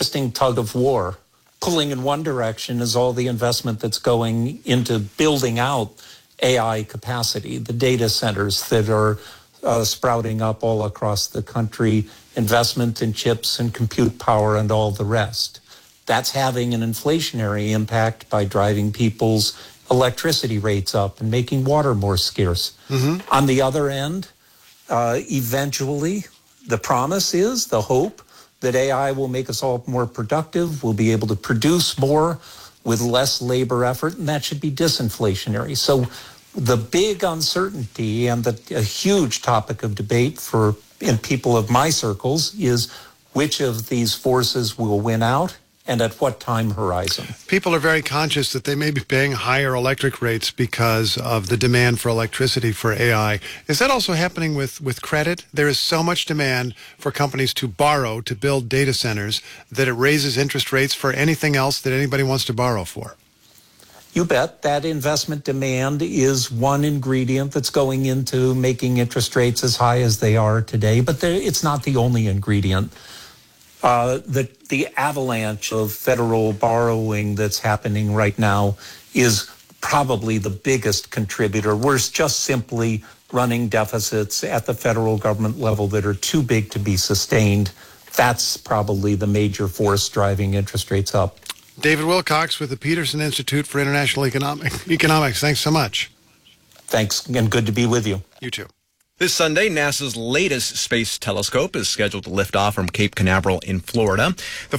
interesting tug of war. Pulling in one direction is all the investment that's going into building out AI capacity, the data centers that are sprouting up all across the country, investment in chips and compute power and all the rest. That's having an inflationary impact by driving people's electricity rates up and making water more scarce. On the other end, eventually, the promise is, the hope, that AI will make us all more productive, we'll be able to produce more with less labor effort, and that should be disinflationary. So the big uncertainty and a huge topic of debate in people of my circles is which of these forces will win out and at what time horizon. People are very conscious that they may be paying higher electric rates because of the demand for electricity for AI. Is that also happening with credit? There is so much demand for companies to borrow to build data centers that it raises interest rates for anything else that anybody wants to borrow for. You bet. That investment demand is one ingredient that's going into making interest rates as high as they are today, but it's not the only ingredient. The avalanche of federal borrowing that's happening right now is probably the biggest contributor. We're just simply running deficits at the federal government level that are too big to be sustained. That's probably the major force driving interest rates up. David Wilcox with the Peterson Institute for International Economics. Thanks so much. Thanks, and good to be with you. You too. This Sunday, NASA's latest space telescope is scheduled to lift off from Cape Canaveral in Florida. The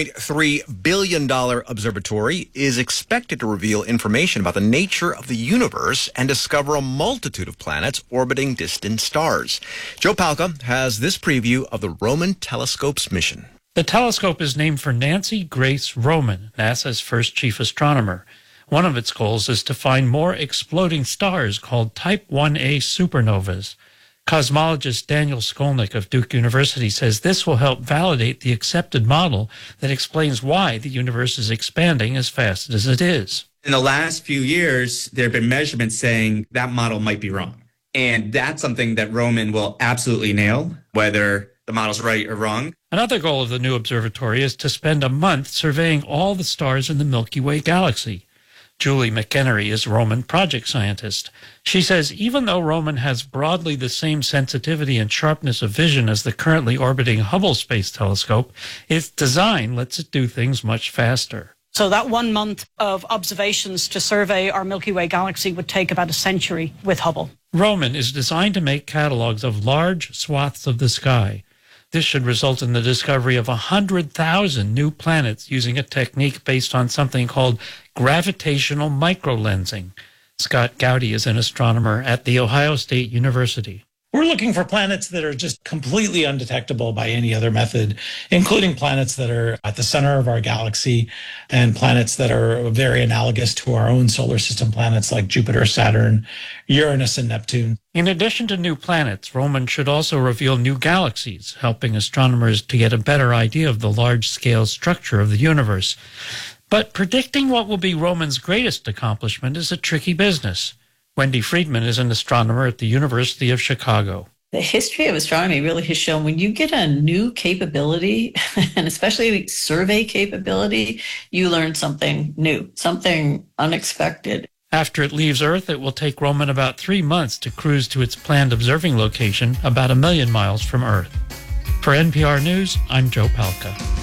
$4.3 billion observatory is expected to reveal information about the nature of the universe and discover a multitude of planets orbiting distant stars. Joe Palca has this preview of the Roman telescope's mission. The telescope is named for Nancy Grace Roman, NASA's first chief astronomer. One of its goals is to find more exploding stars called Type 1a supernovas. Cosmologist Daniel Skolnick of Duke University says this will help validate the accepted model that explains why the universe is expanding as fast as it is. In the last few years, there have been measurements saying that model might be wrong. And that's something that Roman will absolutely nail, whether the model's right or wrong. Another goal of the new observatory is to spend a month surveying all the stars in the Milky Way galaxy. Julie McHenry is Roman project scientist. She says even though Roman has broadly the same sensitivity and sharpness of vision as the currently orbiting Hubble Space Telescope, its design lets it do things much faster. So that 1 month of observations to survey our Milky Way galaxy would take about a century with Hubble. Roman is designed to make catalogs of large swaths of the sky. This should result in the discovery of 100,000 new planets using a technique based on something called gravitational microlensing. Scott Gowdy is an astronomer at The Ohio State University. We're looking for planets that are just completely undetectable by any other method, including planets that are at the center of our galaxy and planets that are very analogous to our own solar system planets like Jupiter, Saturn, Uranus, and Neptune. In addition to new planets, Roman should also reveal new galaxies, helping astronomers to get a better idea of the large-scale structure of the universe. But predicting what will be Roman's greatest accomplishment is a tricky business. Wendy Friedman is an astronomer at the University of Chicago. The history of astronomy really has shown when you get a new capability, and especially survey capability, you learn something new, something unexpected. After it leaves Earth, it will take Roman about 3 months to cruise to its planned observing location about 1 million miles from Earth. For NPR News, I'm Joe Palca.